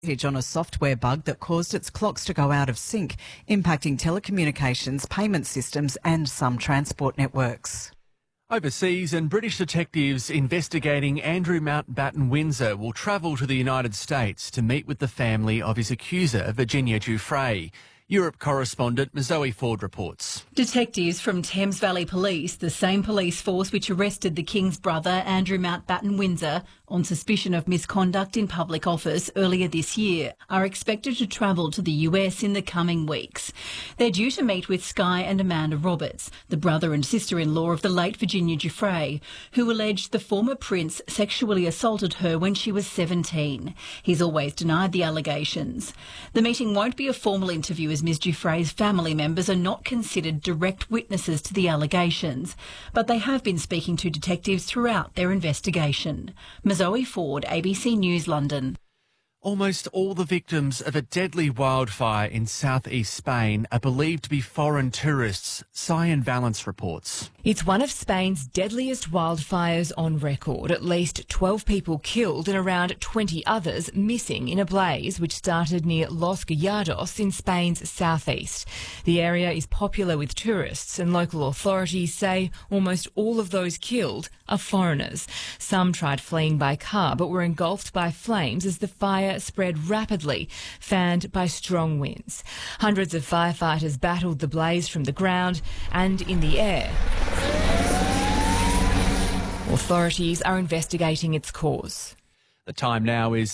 on a software bug that caused its clocks to go out of sync, impacting telecommunications, payment systems and some transport networks. Overseas, and British detectives investigating Andrew Mountbatten Windsor will travel to the United States to meet with the family of his accuser, Virginia Giuffre. Europe correspondent Zoe Ford reports. Detectives from Thames Valley Police, the same police force which arrested the King's brother, Andrew Mountbatten Windsor, on suspicion of misconduct in public office earlier this year, are expected to travel to the US in the coming weeks. They're due to meet with Sky and Amanda Roberts, the brother and sister-in-law of the late Virginia Giuffre, who alleged the former prince sexually assaulted her when she was 17. He's always denied the allegations. The meeting won't be a formal interview as Ms Giuffre's family members are not considered direct witnesses to the allegations, but they have been speaking to detectives throughout their investigation. Zoe Ford, ABC News, London. Almost all the victims of a deadly wildfire in southeast Spain are believed to be foreign tourists, Cyan Valence reports. It's one of Spain's deadliest wildfires on record. At least 12 people killed and around 20 others missing in a blaze which started near Los Gallados in Spain's southeast. The area is popular with tourists and local authorities say almost all of those killed are foreigners. Some tried fleeing by car but were engulfed by flames as the fire spread rapidly, fanned by strong winds. Hundreds of firefighters battled the blaze from the ground and in the air. Authorities are investigating its cause. The time now is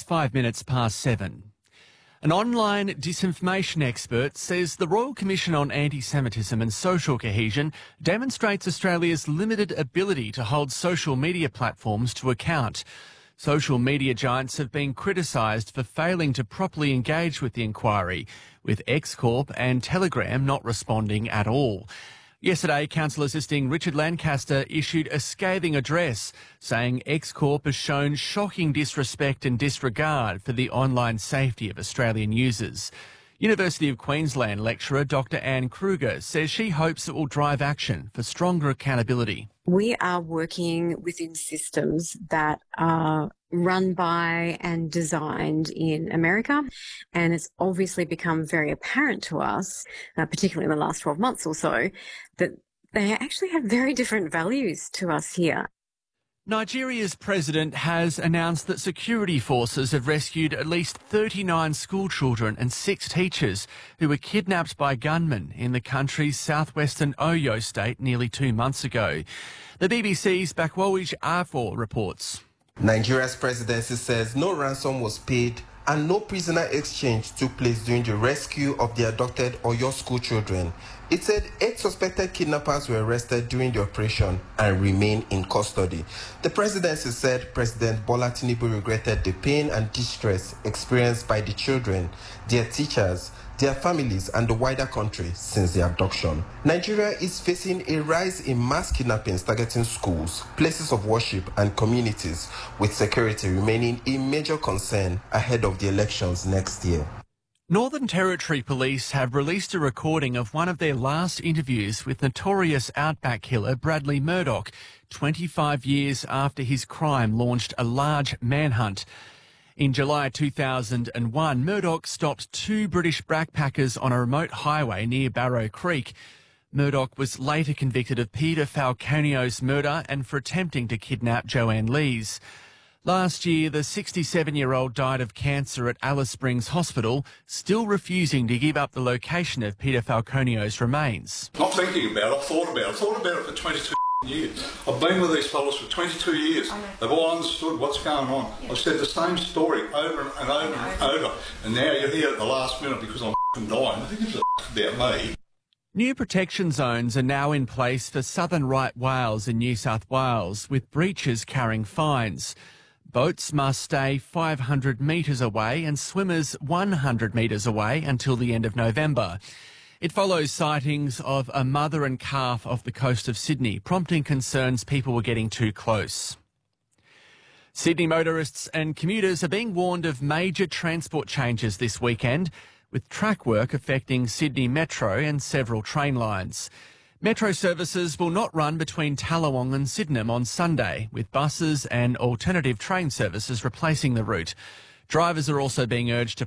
7:05. An online disinformation expert says the Royal Commission on Anti-Semitism and Social Cohesion demonstrates Australia's limited ability to hold social media platforms to account. Social media giants have been criticised for failing to properly engage with the inquiry, with X Corp and Telegram not responding at all. Yesterday, Council Assisting Richard Lancaster issued a scathing address saying X Corp has shown shocking disrespect and disregard for the online safety of Australian users. University of Queensland lecturer Dr Anne Kruger says she hopes it will drive action for stronger accountability. We are working within systems that are run by and designed in America, and it's obviously become very apparent to us, particularly in the last 12 months or so, that they actually have very different values to us here. Nigeria's president has announced that security forces have rescued at least 39 school children and 6 teachers who were kidnapped by gunmen in the country's southwestern Oyo state nearly 2 months ago. The BBC's Bakwoj Afo reports. Nigeria's presidency says no ransom was paid and no prisoner exchange took place during the rescue of the abducted Oyo school children. It said 8 suspected kidnappers were arrested during the operation and remain in custody. The presidency said President Bola Tinubu regretted the pain and distress experienced by the children, their teachers, their families and the wider country since the abduction. Nigeria is facing a rise in mass kidnappings targeting schools, places of worship and communities, with security remaining a major concern ahead of the elections next year. Northern Territory Police have released a recording of one of their last interviews with notorious outback killer Bradley Murdoch, 25 years after his crime launched a large manhunt. In July 2001, Murdoch stopped 2 British backpackers on a remote highway near Barrow Creek. Murdoch was later convicted of Peter Falconio's murder and for attempting to kidnap Joanne Lees. Last year, the 67-year-old died of cancer at Alice Springs Hospital, still refusing to give up the location of Peter Falconio's remains. I'm thinking about it, I've thought about it for 22 years. I've been with these fellas for 22 years. They've all understood what's going on. I've said the same story over and over and over, and now you're here at the last minute because I'm dying. Who gives a about me? New protection zones are now in place for southern right Wales and New South Wales, with breaches carrying fines. Boats must stay 500 metres away and swimmers 100 metres away until the end of November. It follows sightings of a mother and calf off the coast of Sydney, prompting concerns people were getting too close. Sydney motorists and commuters are being warned of major transport changes this weekend, with track work affecting Sydney Metro and several train lines. Metro services will not run between Tallawong and Sydenham on Sunday, with buses and alternative train services replacing the route. Drivers are also being urged to